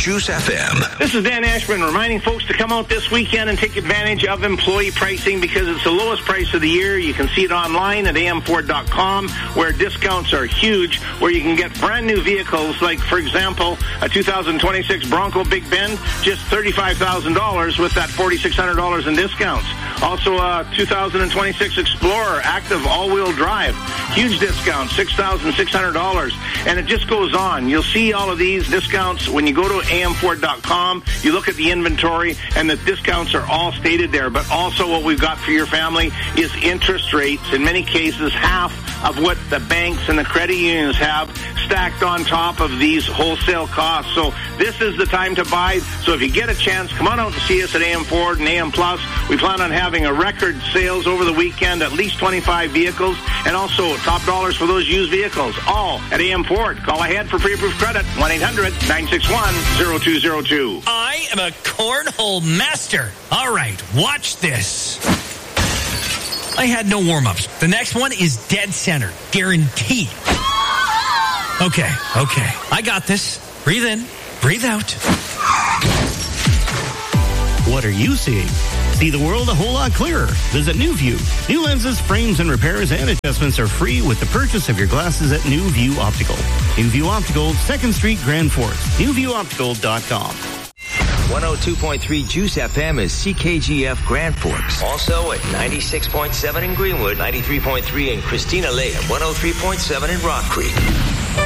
Juice FM. This is Dan Ashburn reminding folks to come out this weekend and take advantage of employee pricing because it's the lowest price of the year. You can see it online at amford.com where discounts are huge, where you can get brand new vehicles like, for example, a 2026 Bronco Big Bend, just $35,000 with that $4,600 in discounts. Also a 2026 Explorer Active all-wheel drive, huge discount, $6,600. And it just goes on. You'll see all of these discounts when you go to amford.com. You look at the inventory, and the discounts are all stated there. But also what we've got for your family is interest rates, in many cases half of what the banks and the credit unions have stacked on top of these wholesale costs. So this is the time to buy. So if you get a chance, come on out and see us at AM Ford and AM Plus. We plan on having a record sales over the weekend, at least 25 vehicles, and also top dollars for those used vehicles, all at AM Ford. Call ahead for pre-approved credit, 1-800-961-0202. I am a cornhole master. All right, watch this. I had no warm-ups. The next one is dead center, guaranteed. Okay. I got this. Breathe in, breathe out. What are you seeing? See the world a whole lot clearer. Visit New View. New lenses, frames, and repairs and adjustments are free with the purchase of your glasses at New View Optical. New View Optical, 2nd Street, Grand Forks. NewViewOptical.com. 102.3 Juice FM is CKGF Grand Forks. Also at 96.7 in Greenwood, 93.3 in Christina Lake, and 103.7 in Rock Creek.